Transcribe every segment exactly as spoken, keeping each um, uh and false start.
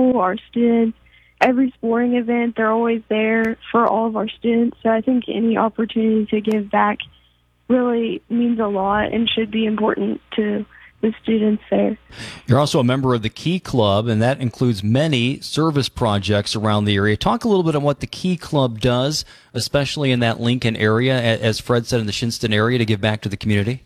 school, our students. Every sporting event, they're always there for all of our students. So I think any opportunity to give back really means a lot and should be important to the students there. You're also a member of the Key Club, and that includes many service projects around the area. Talk a little bit on what the Key Club does, especially in that Lincoln area, as Fred said, in the Shinston area, to give back to the community.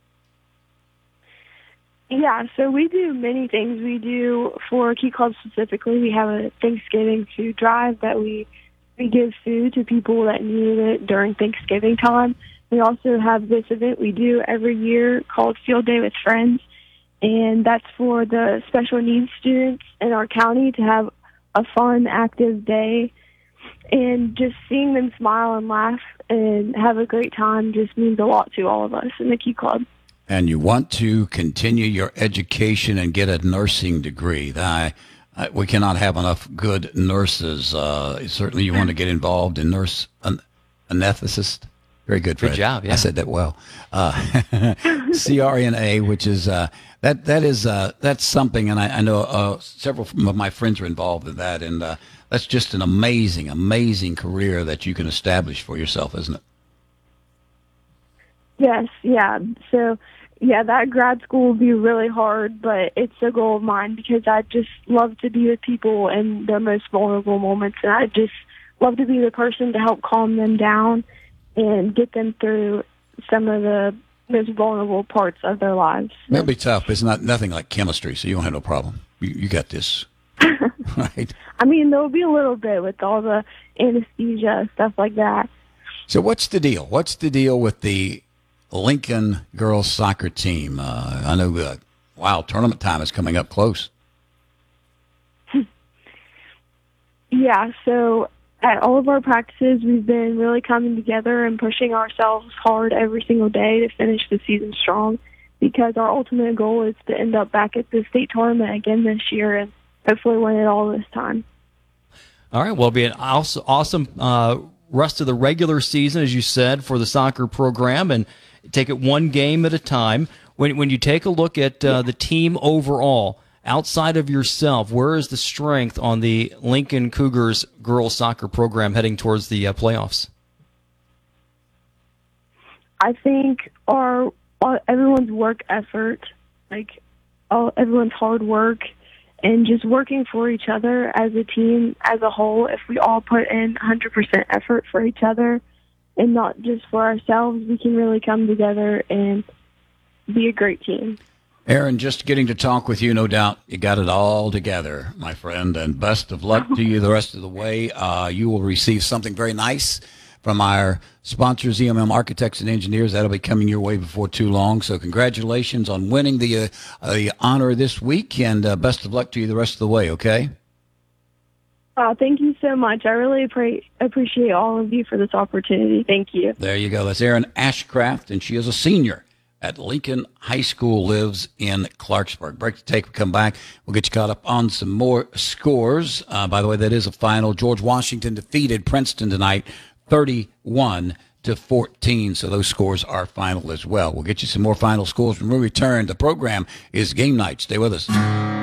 Yeah, so we do many things. We do, for Key Club specifically, we have a Thanksgiving food drive that we, we give food to people that needed it during Thanksgiving time. We also have this event we do every year called Field Day with Friends, and that's for the special needs students in our county to have a fun, active day. And just seeing them smile and laugh and have a great time just means a lot to all of us in the Key Club. And you want to continue your education and get a nursing degree. I, I, we cannot have enough good nurses. Uh, certainly you want to get involved in nurse an, anesthetist. Very good, Fred. Good job, yeah. I said that well. Uh, C R N A, which is, uh, that, that is, uh, that's something, and I, I know uh, several of my friends are involved in that, and uh, that's just an amazing, amazing career that you can establish for yourself, isn't it? Yes, yeah. So, yeah, that grad school will be really hard, but it's a goal of mine because I just love to be with people in their most vulnerable moments, and I just love to be the person to help calm them down and get them through some of the most vulnerable parts of their lives. That'll be tough. It's not nothing like chemistry, so you don't have no problem. You, you got this. Right? I mean, there'll be a little bit with all the anesthesia, stuff like that. So what's the deal? What's the deal with the Lincoln girls soccer team? Uh, I know, uh, wow, tournament time is coming up close. Yeah, so at all of our practices, we've been really coming together and pushing ourselves hard every single day to finish the season strong because our ultimate goal is to end up back at the state tournament again this year and hopefully win it all this time. All right, well, it'll be an awesome uh, rest of the regular season, as you said, for the soccer program, and take it one game at a time. When when you take a look at uh, the team overall, outside of yourself, where is the strength on the Lincoln Cougars girls soccer program heading towards the uh, playoffs? I think our, our everyone's work effort, like all, everyone's hard work, and just working for each other as a team as a whole. If we all put in one hundred percent effort for each other and not just for ourselves, we can really come together and be a great team. Aaron, just getting to talk with you, no doubt you got it all together, my friend, and best of luck to you the rest of the way. Uh, you will receive something very nice from our sponsors, E M M Architects and Engineers. That'll be coming your way before too long. So congratulations on winning the, uh, uh, the honor this week, and uh, best of luck to you the rest of the way, okay? Uh, thank you so much. I really appre- appreciate all of you for this opportunity. Thank you. There you go. That's Erin Ashcraft, and she is a senior at Lincoln High School, lives in Clarksburg. Break to take, we come back. We'll get you caught up on some more scores. Uh, by the way, that is a final. George Washington defeated Princeton tonight, thirty-one to fourteen. So those scores are final as well. We'll get you some more final scores when we return. The program is Game Night. Stay with us.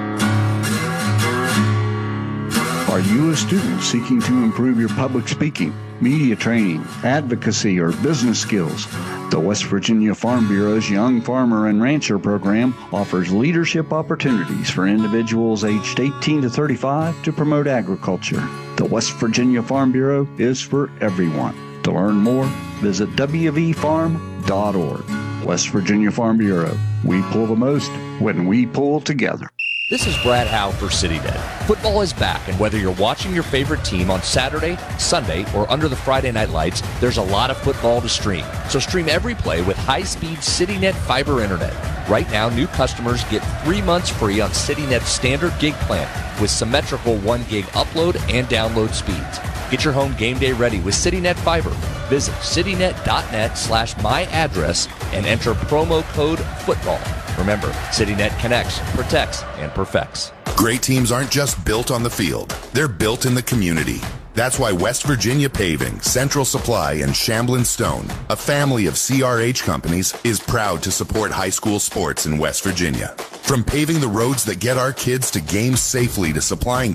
Are you a student seeking to improve your public speaking, media training, advocacy, or business skills? The West Virginia Farm Bureau's Young Farmer and Rancher program offers leadership opportunities for individuals aged eighteen to thirty-five to promote agriculture. The West Virginia Farm Bureau is for everyone. To learn more, visit w v farm dot org. West Virginia Farm Bureau. We pull the most when we pull together. This is Brad Howe for CityNet. Football is back, and whether you're watching your favorite team on Saturday, Sunday, or under the Friday night lights, there's a lot of football to stream. So stream every play with high-speed CityNet fiber internet. Right now, new customers get three months free on CityNet's standard gig plan with symmetrical one gig upload and download speeds. Get your home game day ready with CityNet Fiber. Visit citynet.net slash my address and enter promo code FOOTBALL. Remember, CityNet connects, protects, and perfects. Great teams aren't just built on the field. They're built in the community. That's why West Virginia Paving, Central Supply, and Shamblin Stone, a family of C R H companies, is proud to support high school sports in West Virginia. From paving the roads that get our kids to games safely to supplying